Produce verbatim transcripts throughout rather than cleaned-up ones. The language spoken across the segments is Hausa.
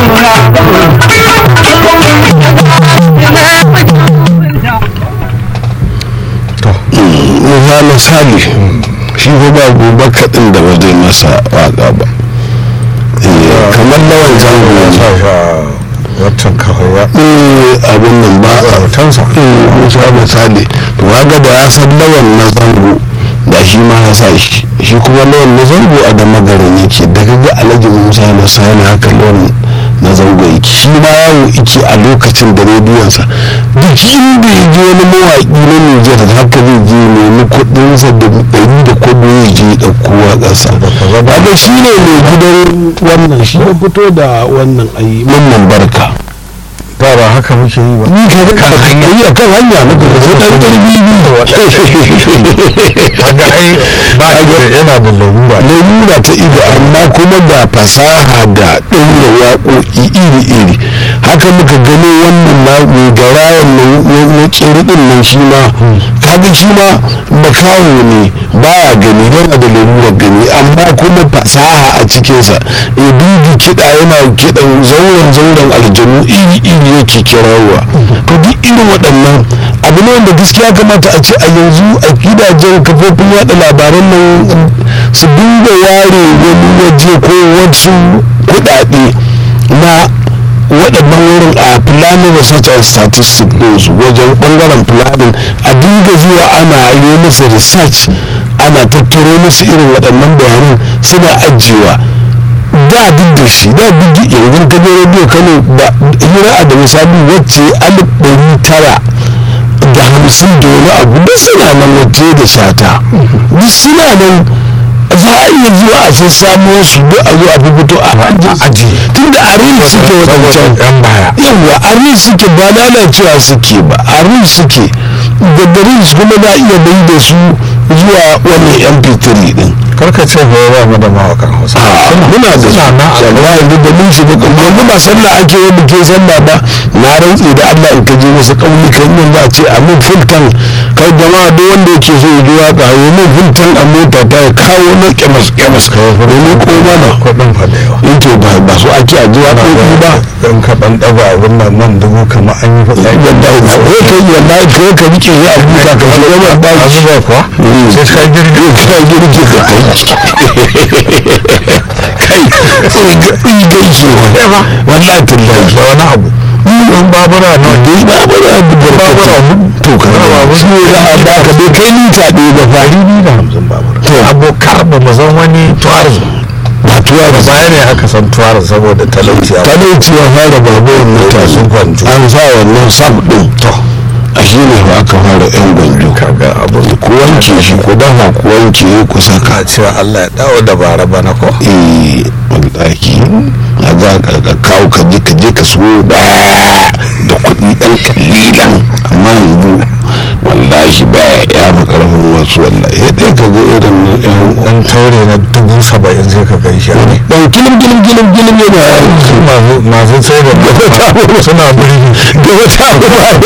Musa misali shi ko ba gobe kaɗin da ba zai masa waƙa ba kamar lawan zango watan kahawa abin nan ba a tansa Musa misali to ga da ya san lawan na zango da shi ma ya sa shi shi kuma lawan na zango a da magarin yake da kaga alhaji Musa misali haka lawan na zango yake shi ma yawo yake a lokacin da rediyonsa duk inda ya je wani mawaƙi na Nijar da haka zai je nemi kuɗinsa da ɗari da kuɗi ya je ɗauko waƙarsa ba shi ne mai gidan wannan shi ya fito da wannan ayi mamman barka da ba haka muke yi ba ni ka ga kan hanya yi kan hanya na da zo dan tarbi wanda ai ba da yana da lalura lalura ta ido amma kuma da fasaha da ɗaura waƙoƙi iri-iri haka muka gano wannan na mai garayan na ƙirɗin nan shi ma kaga shi ma makawo ne baya gani yana da lalurar gani amma kuma fasaha a cikinsa ya dubi kiɗa yana kiɗan zauren zauren aljanu iri-iri yake kirawa to duk irin waɗannan abu ne wanda gaskiya kamata a ce a yanzu a gidajen kafofin yaɗa labaran nan su dinga ware wani waje ko wasu kuɗaɗe na waɗannan wurin a planning research and statistics ɗinsu wajen ɓangaren planning a dinga zuwa ana yi musu research ana tattaro musu irin waɗannan bayanan suna ajiyewa da duk da shi da duk yanzu ka je radio kano da hira a da misali wacce alif ɗari tara da hamsin da wani abu duk suna nan wacce da shata duk suna nan za a iya zuwa a san samu su duk a zo a fito a aji tun da a rin suke wadancan yawa a rin suke ba lalacewa suke ba a rin suke da garin su kuma za a iya bai da su zuwa wannan m p three din karka ce ba ba mu da mawakan hausa muna da su amma yanzu da mun shiga yanzu ba sallah ake yi muke sallah ba na rantsi da Allah in ka je wasu ƙauyukan yin za a ce a mun filtan kai jama'a duk wanda yake so ya ji waka ya mun filtan a mota ta ya kawo na kemas kemas domin ko mana kuɗin fa da yawa in to ba ba so ake a ji waka ba in ka ɗan ɗaga abin nan man dubu kamar an yi fitsari yadda ko ka yi yadda ko ka rike ya abu ka ka shiga ma ba a zuba kuwa sai ka girgi ka girgi ka kai kai in gaishe wa wallahi tallahi da wani abu in babura na dai babura abu da babura to ka ba shi ne za a baka dai kai nita ɗaya da fari biyu da hamsin babura to abokan ba mu san wani tuwarin ba tuwa da baya ne aka san tuwarin saboda talauci talauci ya fara baburin mutane gwanjo an sa wannan sab ɗin to a shi ne ba aka fara yan gwanjo kaga abin ku wanke shi ku dafa ku wanke ku saka ka cewa Allah ya dawo da bara bana ko eh wallahi a za ka kawo ka je ka je ka so da da kuɗi ɗan kalilan amma yanzu wallahi ba ya fi ƙarfin wasu wallahi ya ɗaya ka ga irin yan dan taure na dubu saba'in sai ka gan shi ne ɗan kilim kilim kilim kilim yana masu masu sai da suna buri da wata abu ba da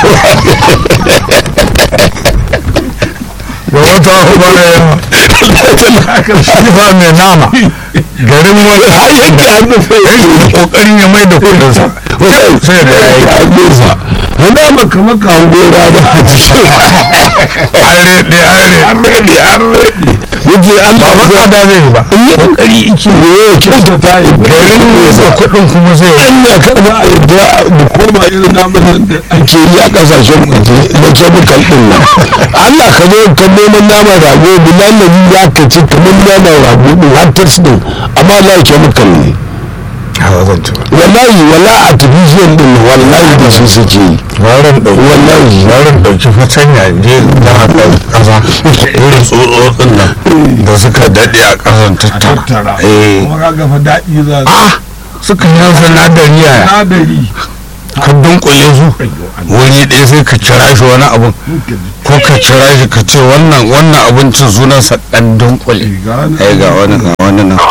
wata abu ba da yawa shi ba mai nama garin wani har yanke hannu sai kokarin ya mai da kudinsa sai da ya yi hannunsa wanda maka maka hangora da hajji an rede an rede an rede an rede yake Allah ba ba da zai ba in yi kokari iki ne ya kyauta ta yi garin nesa kudin kuma zai an ya karba a yadda da koma irin namun da ake yi a kasashen waje na kemikal din nan Allah ka zo ka neman naman rago bilal da ya ka ci kamar naman rago din har tas din amma Allah ya kemikal ne hawa zan ci wallahi wala artificial din wallahi da su suke yi warin dauki wallahi warin dauki fatanya je da haka kasa irin tsotsotsin nan da suka dade a kasan tattara eh kuma kaga fa daɗi za ah suka yi sinadari yaya sinadari ka dunkule su wuri ɗaya sai ka kira shi wani abu ko ka kira shi ka ce wannan wannan abincin sunansa ɗan dunkule ai ga wani ga wani nan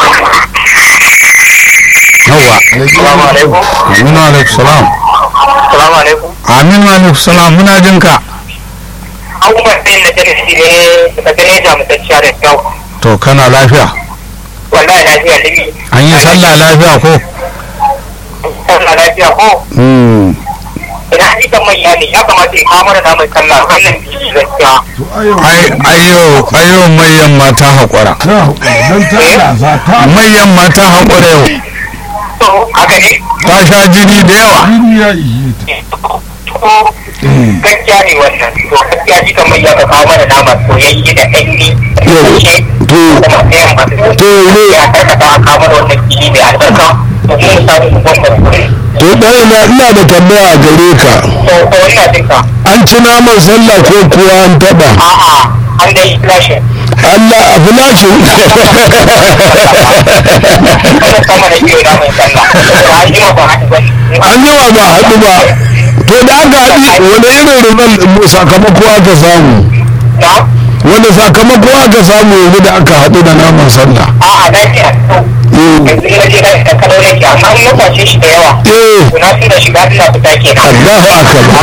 yawa Assalamu alaikum. aminu alaikum salam Assalamu alaikum. aminu alaikum salam muna jin ka Abubuwan ɗin na jirgi ne daga gane jamutacciya da kyau. to kana lafiya Wallahi lafiya limi. an yi sallah lafiya ko sallah lafiya ko Mm. idan an kan manya ne ya kamata ya kawo mana namun sallah wannan biki gaskiya to ayo ai ayo ayo mayan mata haƙura na dan ta za ta mayan mata haƙura yau to haka ne ta sha jini da yawa duniya yi to gaskiya ne wannan to gaskiya ji kan manya ka kawo mana nama soyayye da ɗanyi Yau, to kuma ɗayan masu to ne ya karkata a kawo mana wannan fili mai albarka domin mu samu wannan kuri to ɗaya na ina da tambaya a gare ka to to ina jin ka an ci naman sallah ko kuwa an taɓa a'a an dai flash Allah a filashin kada sama da biyo da mai sallah ba an yi ma ba haɗu ba an yi wa ba haɗu ba to da aka haɗi wani irin rizal sakamako aka samu na wanda sakamako aka samu yanzu da aka haɗu da naman sallah a'a lafiya eh yanzu ina je da da kalau nake amma in na kwace shi da yawa eh to na tuna shiga ina fita kenan Allahu akbar kuma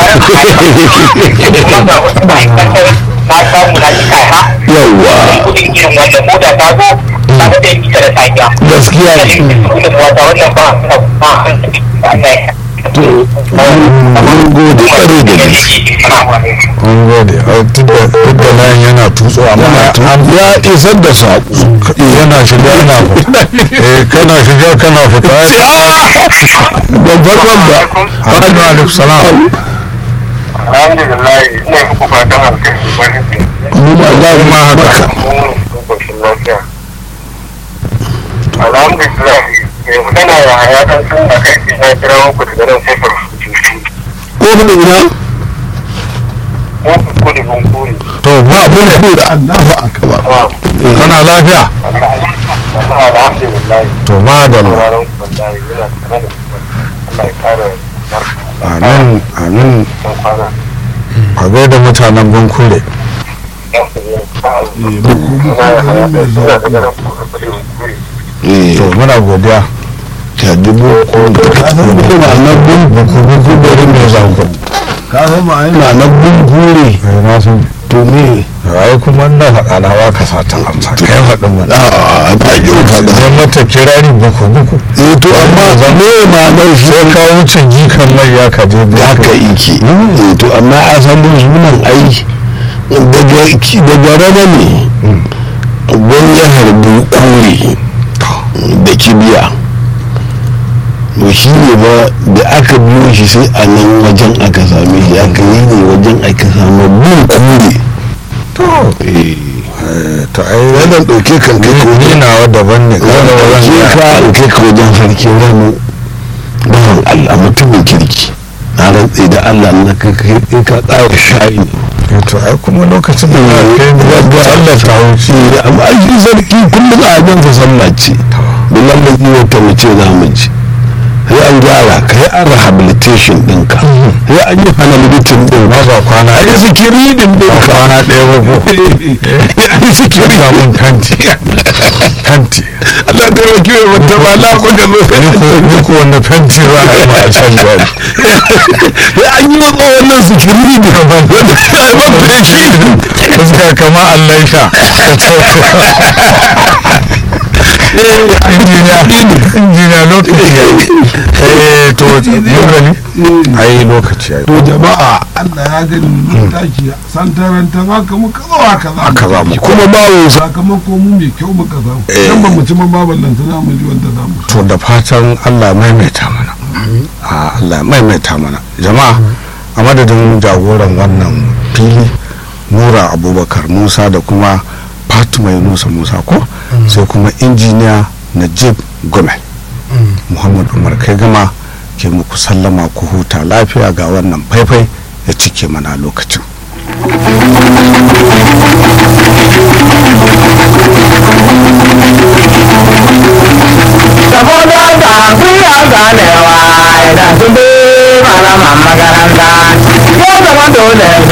ga wasu ma'aikatar na samu na ji kaya yawwa kudin irin wannan mota ta zo ta ga da ita da safiya gaskiya ne kudin wata wannan ba ba ba to mun gode ƙwarai da gaske mun gode duk da layin yana tutso amma ya isar da saƙo yana shiga yana fita eh kana shiga kana fita ban farkon ba alaikum alaikum salam alhamdulillah ina muku fatan alkhairi bari mu ma za mu kuma haka mun koshin lafiya alhamdulillah mai magana ya haya dan sun da kai na kira muku daga nan kofar ko mun ina mun kudi mun kuri to ba abun ku da Allahu akbar kana lafiya alhamdulillah to madalla sauraron ku wallahi yana tare da ku Allah ya kare amin amin dan kwana a gaida mutanen bankure eh to muna godiya ta dubu ko ka san ko na na bun buku buku bari me zango ka san ma ai na na bun gure eh na san to me ai kuma na faɗa na waka satan amsa kai faɗin mana a ta yi ka da zan mata kirari buku buku eh to amma me ma nan shi sai ka wuce jikan mai ya ka je buku haka yake eh to amma asalin sunan ai daga daga rana ne wani ya harbi kure da kibiya to shi ne ba da aka biyo shi sai a nan wajen aka same shi aka yi ne wajen aka samu bin kure to eh to ai wannan ɗauke kan kai ko ni nawa daban ne kada ke wannan ka in kai ka wajen sarki rano bawan Allah mutumin kirki na rantse da Allah na kai in ka tsara shayi to ai kuma lokacin da kai ne wadda Allah ta wuce ne amma ai sarki kullum a jan sa sallah ce da lallabi wata mace za mu ji sai an gyara ka yi an rehabilitation ɗinka sai an yi fanalibitin ɗin ba ba kwana a yi sikiri ɗin ɗinka kwana ɗaya ba ko a yi sikiri samun kanti kanti Allah ta yi wakilai wata ba la ko da zo ni ko wanda fenti za a yi ma a can jari sai an yi wa wannan sikiri ɗin wanda ya yi wanda shi fuska kama Allah sha injiniya injiniya lokaci ya yi eh to mun gani ai lokaci ya yi to jama'a Allah ya gani mun tashi santarantan haka muka zo haka za haka za mu kuma bawo sa sakamako mu mai kyau muka samu Eh. dan ba mu ci man baban nan tana mu ji wanda za mu to da fatan Allah maimaita mana a Allah maimaita mana jama'a a madadin jagoran wannan fili Nura Abubakar Musa da kuma Fatima Yunusa Musa ko sai kuma injiniya Najib Gomel Muhammad Umar kai gama ke muku sallama ku huta lafiya ga wannan faifai ya cike mana lokacin